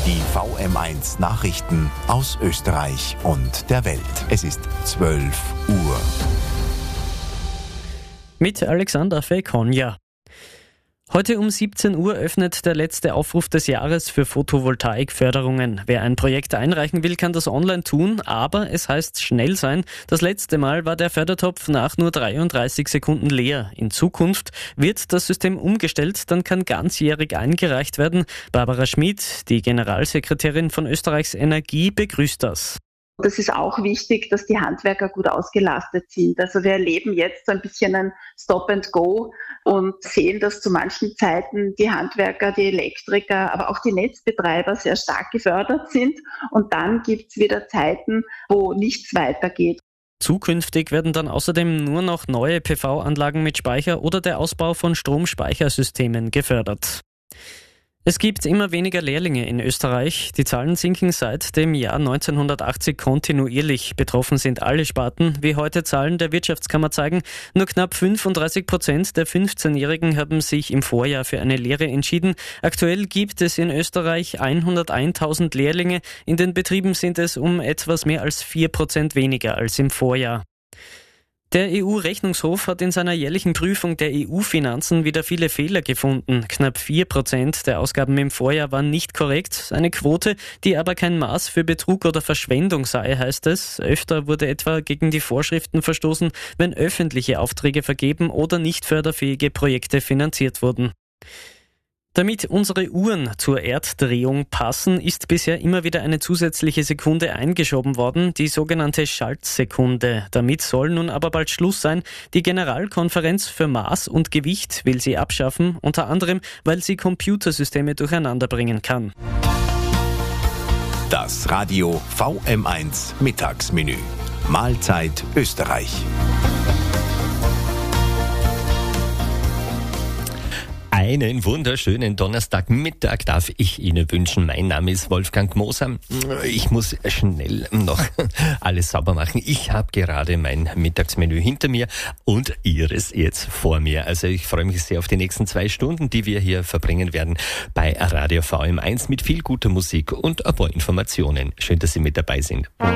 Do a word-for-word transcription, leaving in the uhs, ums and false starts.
Die V M eins Nachrichten aus Österreich und der Welt. Es ist zwölf Uhr. Mit Alexander Fekonja. Heute um siebzehn Uhr öffnet der letzte Aufruf des Jahres für Photovoltaikförderungen. Wer ein Projekt einreichen will, kann das online tun, aber es heißt schnell sein. Das letzte Mal war der Fördertopf nach nur dreiunddreißig Sekunden leer. In Zukunft wird das System umgestellt, dann kann ganzjährig eingereicht werden. Barbara Schmid, die Generalsekretärin von Österreichs Energie, begrüßt das. Das ist auch wichtig, dass die Handwerker gut ausgelastet sind. Also wir erleben jetzt so ein bisschen ein Stop and Go und sehen, dass zu manchen Zeiten die Handwerker, die Elektriker, aber auch die Netzbetreiber sehr stark gefördert sind. Und dann gibt es wieder Zeiten, wo nichts weitergeht. Zukünftig werden dann außerdem nur noch neue P V-Anlagen mit Speicher oder der Ausbau von Stromspeichersystemen gefördert. Es gibt immer weniger Lehrlinge in Österreich. Die Zahlen sinken seit dem Jahr neunzehnhundertachtzig kontinuierlich. Betroffen sind alle Sparten. Wie heute Zahlen der Wirtschaftskammer zeigen, nur knapp fünfunddreißig Prozent der fünfzehnjährigen haben sich im Vorjahr für eine Lehre entschieden. Aktuell gibt es in Österreich hunderteintausend Lehrlinge. In den Betrieben sind es um etwas mehr als vier Prozent weniger als im Vorjahr. Der E U-Rechnungshof hat in seiner jährlichen Prüfung der E U-Finanzen wieder viele Fehler gefunden. Knapp vier Prozent der Ausgaben im Vorjahr waren nicht korrekt. Eine Quote, die aber kein Maß für Betrug oder Verschwendung sei, heißt es. Öfter wurde etwa gegen die Vorschriften verstoßen, wenn öffentliche Aufträge vergeben oder nicht förderfähige Projekte finanziert wurden. Damit unsere Uhren zur Erddrehung passen, ist bisher immer wieder eine zusätzliche Sekunde eingeschoben worden, die sogenannte Schaltsekunde. Damit soll nun aber bald Schluss sein. Die Generalkonferenz für Maß und Gewicht will sie abschaffen, unter anderem, weil sie Computersysteme durcheinander bringen kann. Das Radio V M eins Mittagsmenü. Mahlzeit Österreich. Einen wunderschönen Donnerstagmittag darf ich Ihnen wünschen. Mein Name ist Wolfgang Moser. Ich muss schnell noch alles sauber machen. Ich habe gerade mein Mittagsmenü hinter mir und Ihres jetzt vor mir. Also ich freue mich sehr auf die nächsten zwei Stunden, die wir hier verbringen werden bei Radio V M eins mit viel guter Musik und ein paar Informationen. Schön, dass Sie mit dabei sind.